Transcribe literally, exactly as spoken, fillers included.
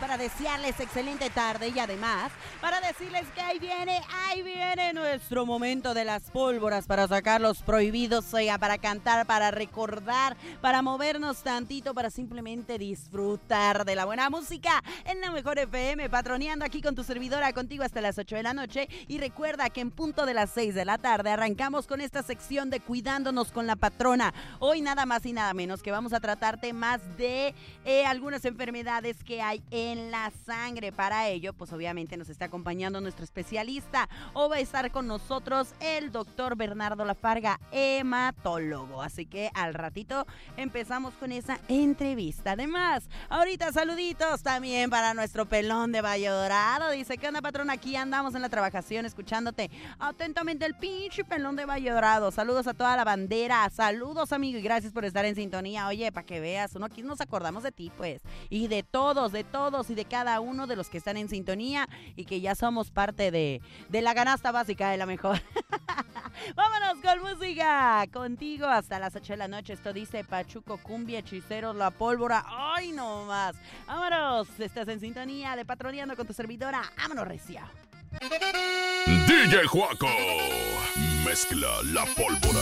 para desearles excelente tarde y además para decirles que ahí viene, ahí viene nuestro momento de las pólvoras para sacar los prohibidos, oiga, para cantar, para recordar, para movernos tantito, para simplemente disfrutar de la buena música en la mejor F M, patroneando aquí con tu servidora, contigo hasta las ocho de la noche. Y recuerda que en punto de las seis de la tarde arrancamos con esta sección de Cuidándonos con la Patrona. Hoy nada más y nada menos que vamos a tratar temas de eh, algunas enfermedades que hay en la sangre. Para ello, pues obviamente nos está acompañando nuestro especialista. Hoy va a estar con nosotros el doctor Bernardo Lafarga, hematólogo. Así que al ratito empezamos con esa entrevista. Además, ahorita saluditos también para nuestro pelón de Valle Dorado. Dice, ¿qué onda, patrón? Aquí andamos en la trabajación escuchándote atentamente, el pinche pelón de Valle Dorado. Saludos a toda la bandera. Saludos, amigo, y gracias por estar en sintonía. Oye, para que veas, uno aquí nos acordamos de ti, pues. Y de todos, de todos y de cada uno de los que están en sintonía y que ya somos parte de, de la canasta básica de la mejor. Vámonos con música. Contigo hasta las ocho de la noche. Esto dice Pachuco, cumbia, hechiceros, la pólvora. ¡Ay, no más! Vámonos. Estás en sintonía de Patroneando con tu servidora. Vámonos, recia. D J Juaco mezcla la pólvora.